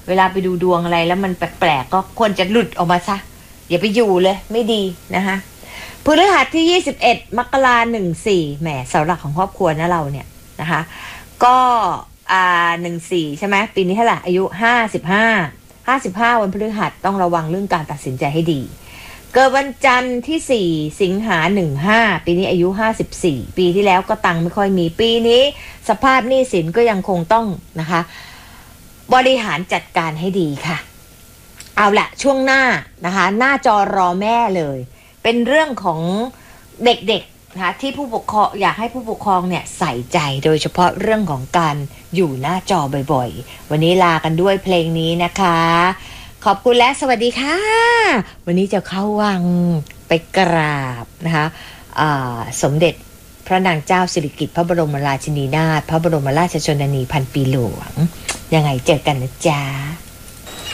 เวลาไปดูดวงอะไรแล้วมันแปลกๆก็ควรจะหลุดออกมาซะอย่าไปอยู่เลยไม่ดีนะคะพฤหัสที่21 มกราคม 14แหมเสาหลักของครอบครัวนะเราเนี่ยนะคะก็14ใช่ไหมปีนี้เท่าไหร่อายุ55วันพฤหัสต้องระวังเรื่องการตัดสินใจให้ดีเกิดวันจันทร์ที่4สิงหา15ปีนี้อายุ54ปีที่แล้วก็ตังค์ไม่ค่อยมีปีนี้สภาพหนี้สินก็ยังคงต้องนะคะบริหารจัดการให้ดีค่ะเอาละช่วงหน้านะคะหน้าจอรอแม่เลยเป็นเรื่องของเด็กๆนะคะที่ผู้ปกครองอยากให้ผู้ปกครองเนี่ยใส่ใจโดยเฉพาะเรื่องของการอยู่หน้าจอบ่อยๆวันนี้ลากันด้วยเพลงนี้นะคะขอบคุณและสวัสดีค่ะวันนี้จะเข้าวังไปกราบนะคะสมเด็จพระนางเจ้าสิริกิติ์พระบรมราชินีนาถพระบรมราชชนนีพันปีหลวงยังไงเจอกันนะจ๊ะ